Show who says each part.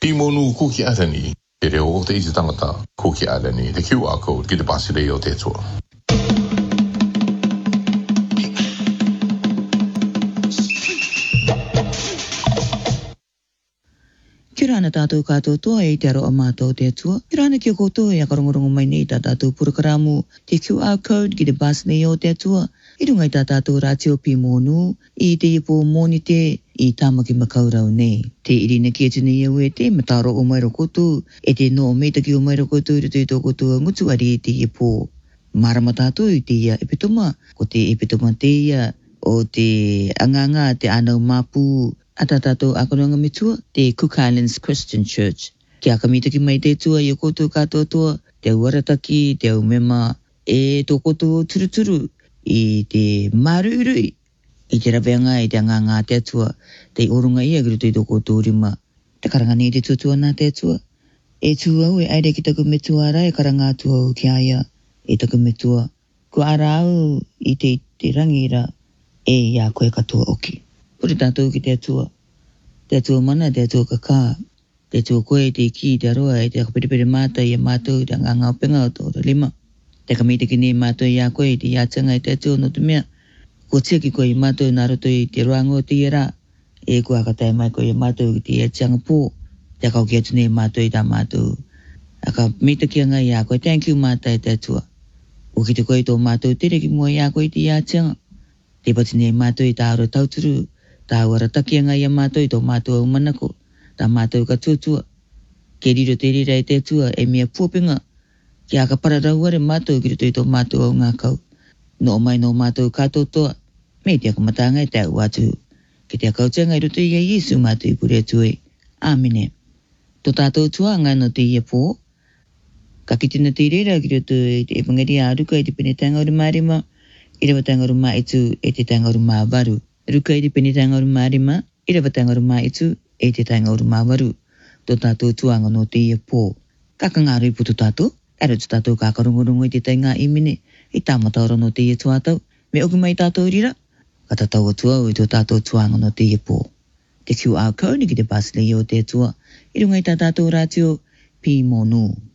Speaker 1: Pimonu kuki alani. Tere o te isi tangata kuki alani. Te QR code ki te pasi rei o te tua.
Speaker 2: Kia rana tātou kātou toa e te aroa mātou te atua. Kia rana kia koutou e akarongorongo mai nei tā tātou purakaramu te QR code ki te bus nei o te atua. I rungai tā tātou rātio pimonu i te ipo mōni te i tāmaki makaurau nei. Te irina kia tuni iau e te mataro o mairo koutou e te no meitaki o mairo koutou i tō koutou ngutu ari i te ipo. Marama tātou i te ia epitoma, ko te epitoma te ia o te anganga te anau mapu ata tātou akaronga mitua, te Cook Islands Christian Church. Kia kamitaki mai te tua i o koutou kātou toa, te uarataki, te umema, e tō koutou turuturu i te marurui, i te raweanga i te anganga te atua, te orunga ia kiruto i tō koutou rima. Te karangani i te tuatua nā te atua. E tuau e aere ki taku metua ara e karanga tuau ki aia e taku metua. Ko ara au i te rangira e ia koe katoa oki. Puri tātou ki te atua mana, te atua kakā, te atua koe, te ki, te aroa, e te akapiripiri mātai e mātou i te nganga o penga o tōra lima. Te kamite ki nei mātou i a koe, te iatanga i te atua no te mea. Ko tia ki koe i mātou nā roto i te roango o te iara, e kua akatai mai koe i mātou ki te iatanga pō, te akau ki atu nei mātou i tā mātou. Aka mita ki anga i a koe, thank you mātai te atua. O ki te koe tō mātou tere ki mua i a koe i te iatanga. Te pati nei mātou i tā aro tauturu, tā warataki anga i a mātou i tō mātou au manako, tā mātou ka tuatua. Ke riro te rira i te atua e mea puapinga, ki a ka pararauare mātou ki rito i tō mātou au ngā kau. No mai no mātou kātou toa, me te akamatanga i te au atu. Ki te akautanga i rito i a Yesu mātou i pure atu e. Āmene. Tō tātou tua ngai no te ia pō. Ka kitina te reira ki rito i te epangari a ruka i te pene tanga uru mārima, i rewa tanga uru mā etu e te tanga uru mā waru. Ruka i te pene tanga uru mārima, i rewa tanga uru mā etu e te tanga uru mā waru. Tō tātou tuanga no te ia pō. Ka ngāru i putu tātou, ero tu tātou ka karongorongo i te tainga i mine, i tāmataoro no te ia tuatau, me oku mai tātou rira, ka tātou atua i tō tātou tuanga no te ia pō. Te QR code ki te pasile i o te atua, i rungai tā tātou rātio, Pimonu.